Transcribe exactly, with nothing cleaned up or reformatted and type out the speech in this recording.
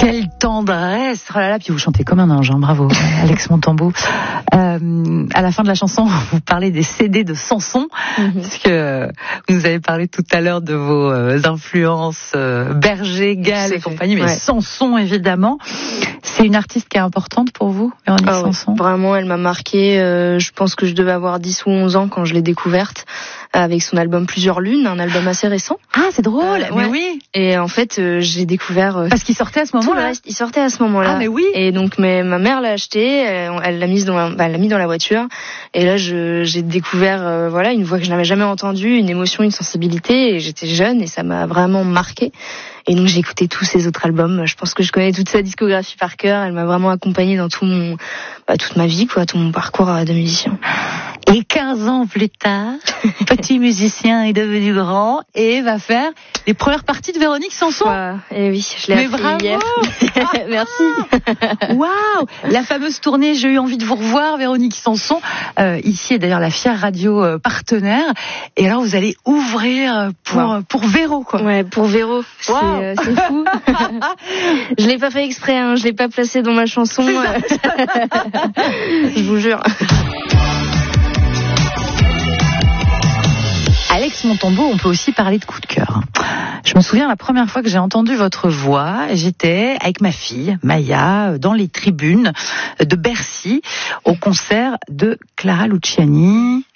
Quelle tendresse. Oh là là, puis vous chantez comme un ange, hein. Bravo, Alex Montembeault. Euh, à la fin de la chanson, vous parlez des C D de Sanson, mm-hmm. parce que vous nous avez parlé tout à l'heure de vos euh, influences euh, Berger, Gall et compagnie, mais ouais. Sanson évidemment. C'est une artiste qui est importante pour vous, Véronique ah, Sanson? Oui. Vraiment, elle m'a marquée. Euh, je pense que je devais avoir dix ou onze ans quand je l'ai découverte, avec son album Plusieurs Lunes, un album assez récent. Ah, c'est drôle, euh, mais ouais. oui. Et en fait, euh, j'ai découvert... Euh, Parce qu'il sortait à ce moment-là. Il sortait à ce moment-là. Ah, mais oui. Et donc, mais, ma mère l'a acheté, elle, elle l'a mise dans, la, bah, elle l'a mis dans la voiture. Et là, je, j'ai découvert, euh, voilà, une voix que je n'avais jamais entendue, une émotion, une sensibilité. Et j'étais jeune et ça m'a vraiment marquée. Et donc j'ai écouté tous ses autres albums. Je pense que je connais toute sa discographie par cœur. Elle m'a vraiment accompagnée dans tout mon, bah, toute ma vie, quoi, tout mon parcours de musicien. Et quinze ans plus tard, petit musicien est devenu grand et va faire les premières parties de Véronique Sanson. Ouais, et oui, je l'ai Mais appris bravo. hier. Merci. Waouh, la fameuse tournée. J'ai eu envie de vous revoir, Véronique Sanson. Euh, ici est d'ailleurs la fière radio euh, partenaire. Et alors vous allez ouvrir pour wow. pour Véro, quoi. Ouais, pour Véro. Wow. C'est, euh, c'est fou. Je l'ai pas fait exprès, hein. Je l'ai pas placé dans ma chanson. Je vous jure. Alex Montembeault, on peut aussi parler de coup de cœur. Je me souviens la première fois que j'ai entendu votre voix, j'étais avec ma fille, Maya, dans les tribunes de Bercy, au concert de Clara Luciani.